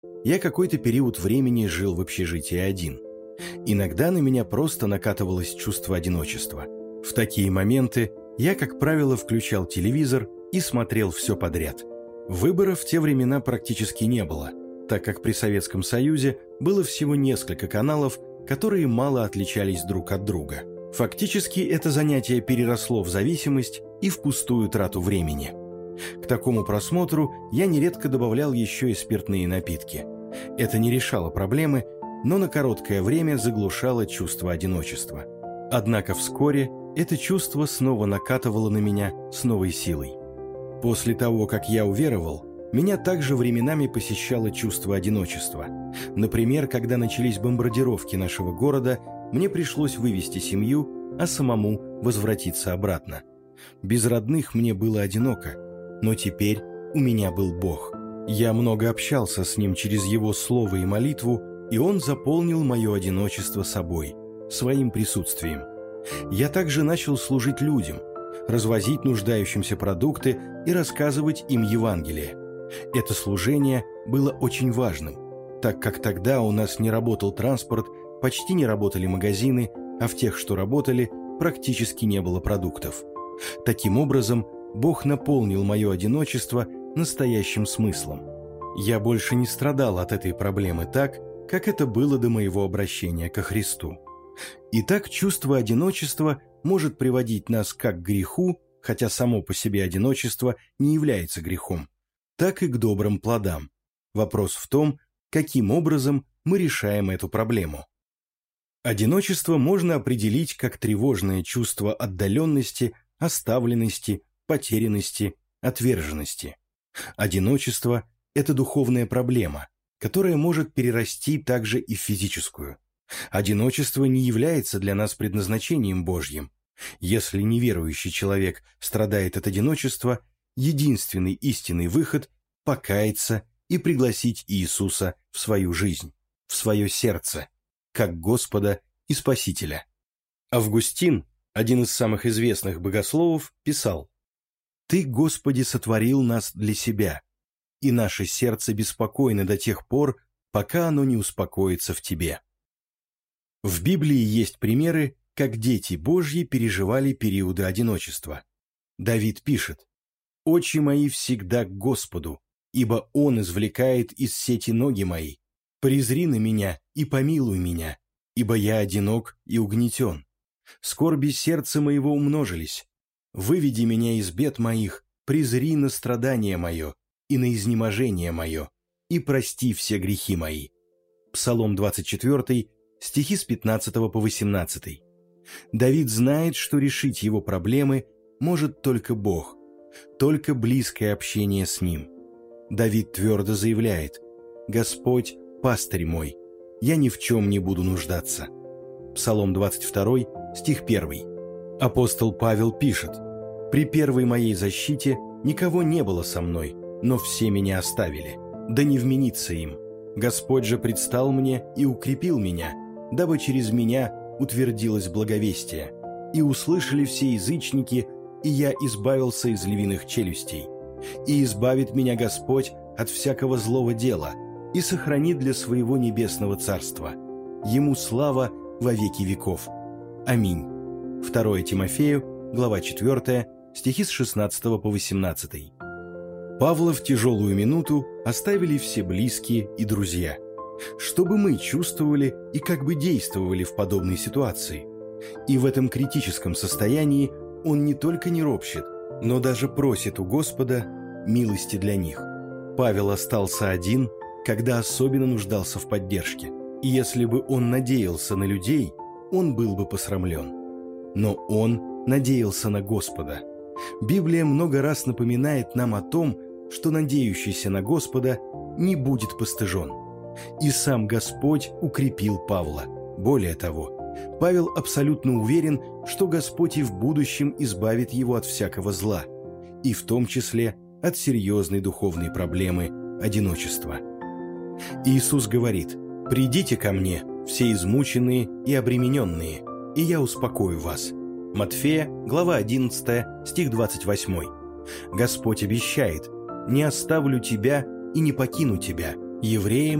Я какой-то период времени жил в общежитии один. Иногда на меня просто накатывалось чувство одиночества. В такие моменты я, как правило, включал телевизор и смотрел все подряд. Выборов в те времена практически не было, так как при Советском Союзе было всего несколько каналов, которые мало отличались друг от друга. Фактически это занятие переросло в зависимость и в пустую трату времени. К такому просмотру я нередко добавлял еще и спиртные напитки. Это не решало проблемы, но на короткое время заглушало чувство одиночества. Однако вскоре это чувство снова накатывало на меня с новой силой. После того, как я уверовал, меня также временами посещало чувство одиночества. Например, когда начались бомбардировки нашего города, мне пришлось вывести семью, а самому возвратиться обратно. Без родных мне было одиноко, но теперь у меня был Бог. Я много общался с Ним через Его Слово и молитву, и Он заполнил мое одиночество собой, своим присутствием. Я также начал служить людям, развозить нуждающимся продукты и рассказывать им Евангелие. Это служение было очень важным, так как тогда у нас не работал транспорт, почти не работали магазины, а в тех, что работали, практически не было продуктов. Таким образом, Бог наполнил мое одиночество настоящим смыслом. Я больше не страдал от этой проблемы так, как это было до моего обращения ко Христу. Итак, чувство одиночества может приводить нас как к греху, хотя само по себе одиночество не является грехом, так и к добрым плодам. Вопрос в том, каким образом мы решаем эту проблему. Одиночество можно определить как тревожное чувство отдаленности, оставленности, потерянности, отверженности. Одиночество – это духовная проблема, которая может перерасти также и в физическую. Одиночество не является для нас предназначением Божьим. Если неверующий человек страдает от одиночества, единственный истинный выход – покаяться и пригласить Иисуса в свою жизнь, в свое сердце, как Господа и Спасителя. Августин, один из самых известных богословов, писал: «Ты, Господи, сотворил нас для себя, и наше сердце беспокойно до тех пор, пока оно не успокоится в Тебе». В Библии есть примеры, как дети Божьи переживали периоды одиночества. Давид пишет: «Очи мои всегда к Господу, ибо Он извлекает из сети ноги мои. Презри на меня и помилуй меня, ибо я одинок и угнетен. Скорби сердца моего умножились. Выведи меня из бед моих, презри на страдание мое и на изнеможение мое, и прости все грехи мои». Псалом 24, стихи с 15 по 18. Давид знает, что решить его проблемы может только Бог, только близкое общение с Ним. Давид твердо заявляет: «Господь – пастырь мой, я ни в чем не буду нуждаться». Псалом 22, стих 1. Апостол Павел пишет: «При первой моей защите никого не было со мной, но все меня оставили, да не вменится им. Господь же предстал мне и укрепил меня, дабы через меня утвердилось благовестие, и услышали все язычники, и я избавился из львиных челюстей. И избавит меня Господь от всякого злого дела, и сохранит для своего небесного царства. Ему слава во веки веков. Аминь». 2 Тимофею, глава 4, стихи с 16 по 18. Павла в тяжелую минуту оставили все близкие и друзья. Что бы мы чувствовали и как бы действовали в подобной ситуации? И в этом критическом состоянии он не только не ропщет, но даже просит у Господа милости для них. Павел остался один, когда особенно нуждался в поддержке, и если бы он надеялся на людей, он был бы посрамлен. Но он надеялся на Господа. Библия много раз напоминает нам о том, что надеющийся на Господа не будет постыжен. И сам Господь укрепил Павла. Более того, Павел абсолютно уверен, что Господь и в будущем избавит его от всякого зла, и в том числе от серьезной духовной проблемы одиночества. Иисус говорит: «Придите ко мне, все измученные и обремененные, и я успокою вас». Матфея, глава 11, стих 28. Господь обещает: «Не оставлю тебя и не покину тебя, евреям